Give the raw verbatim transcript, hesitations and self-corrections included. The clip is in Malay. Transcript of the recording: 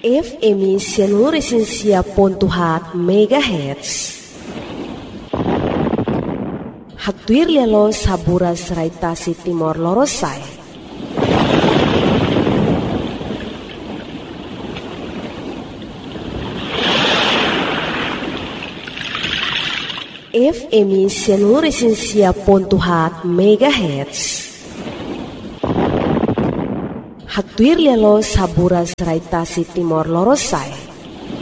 F M Sianuresensia Pontuhat Megahertz. Hatuir lelo saburas raitasi Timor Lorosai. F M Sianuresensia Pontuhat Megahertz. Hatuir lelo saburas raitasi Timor Lorosai.